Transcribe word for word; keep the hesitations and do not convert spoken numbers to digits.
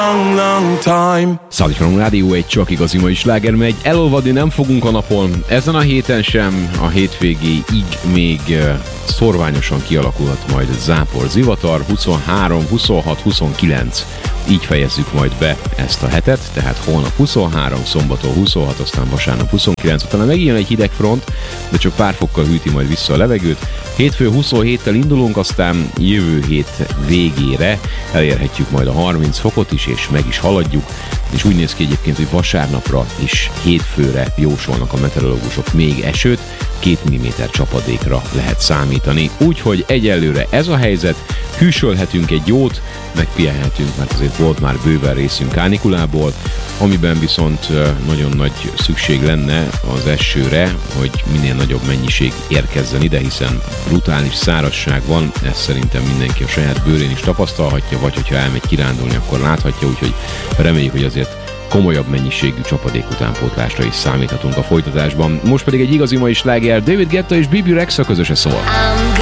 long, long time. Szállítson Rádió, egy csak igazi mai sláger megy. Elolvadni nem fogunk a napon, ezen a héten sem, a hétvégéig még szorványosan kialakulhat majd zápor, zivatar, huszonhárom, huszonhat, huszonkilenc. Így fejezzük majd be ezt a hetet, tehát holnap huszonhárom, szombaton huszonhat, aztán vasárnap huszonkilenc, utána megjön egy hideg front, de csak pár fokkal hűti majd vissza a levegőt. Hétfő huszonhéttel indulunk, aztán jövő hét végére elérhetjük majd a harminc fokot is, és meg is haladjuk, és úgy néz ki egyébként, hogy vasárnapra és hétfőre jósolnak a meteorológusok még esőt, két milliméter csapadékra lehet számítani. Úgyhogy egyelőre ez a helyzet, hűsölhetünk egy jót, megpihenhetünk, mert azért volt már bőven részünk kánikulából, amiben viszont nagyon nagy szükség lenne az esőre, hogy minél nagyobb mennyiség érkezzen ide, hiszen brutális szárazság van, ezt szerintem mindenki a saját bőrén is tapasztalhatja, vagy hogyha elmegy kirándulni, akkor láthatja, úgyhogy reméljük, hogy azért komolyabb mennyiségű csapadék utánpótlásra is számíthatunk a folytatásban. Most pedig egy igazi mai sláger, David Guetta és Bibi Rexha közöse szól.